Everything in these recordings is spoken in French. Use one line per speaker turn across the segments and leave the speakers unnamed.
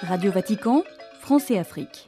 Radio Vatican, France et Afrique.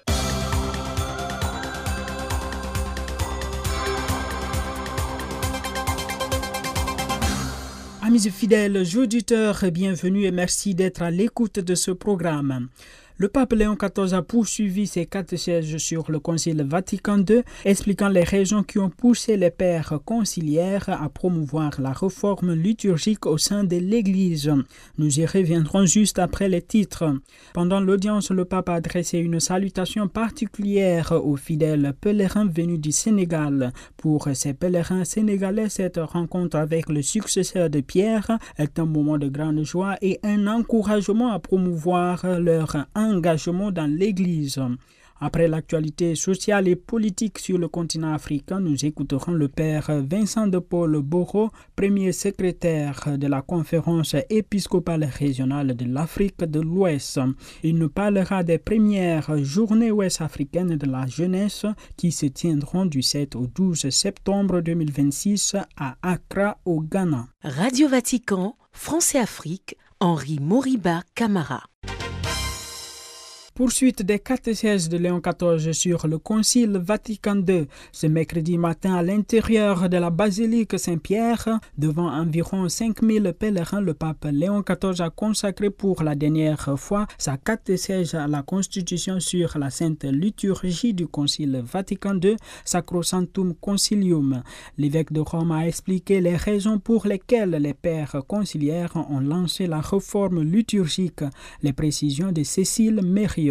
Amis fidèles, auditeurs, bienvenue et merci d'être à l'écoute de ce programme. Le pape Léon XIV a poursuivi ses catéchèses sur le Concile Vatican II, expliquant les raisons qui ont poussé les pères conciliaires à promouvoir la réforme liturgique au sein de l'Église. Nous y reviendrons juste après les titres. Pendant l'audience, le pape a adressé une salutation particulière aux fidèles pèlerins venus du Sénégal. Pour ces pèlerins sénégalais, cette rencontre avec le successeur de Pierre est un moment de grande joie et un encouragement à promouvoir leur engagement dans l'Église. Après l'actualité sociale et politique sur le continent africain, nous écouterons le père Vincent de Paul Boro, premier secrétaire de la conférence épiscopale régionale de l'Afrique de l'Ouest. Il nous parlera des premières journées ouest-africaines de la jeunesse qui se tiendront du 7 au 12 septembre 2026 à Accra, au Ghana.
Radio Vatican, France et Afrique, Henri Moriba Camara.
Poursuite des catéchèses de Léon XIV sur le Concile Vatican II. Ce mercredi matin, à l'intérieur de la basilique Saint-Pierre, devant environ 5000 pèlerins, le pape Léon XIV a consacré pour la dernière fois sa catéchèse à la Constitution sur la Sainte Liturgie du Concile Vatican II, Sacrosanctum Concilium. L'évêque de Rome a expliqué les raisons pour lesquelles les pères conciliaires ont lancé la réforme liturgique. Les précisions de Cécile Mérieux.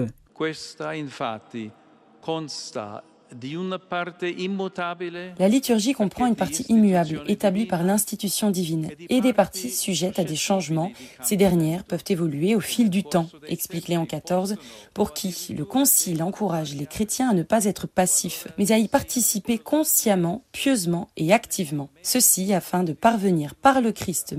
La liturgie comprend une partie immuable, établie par l'institution divine, et des parties sujettes à des changements. Ces dernières peuvent évoluer au fil du temps, explique Léon XIV, pour qui le Concile encourage les chrétiens à ne pas être passifs, mais à y participer consciemment, pieusement et activement. Ceci afin de parvenir par le Christ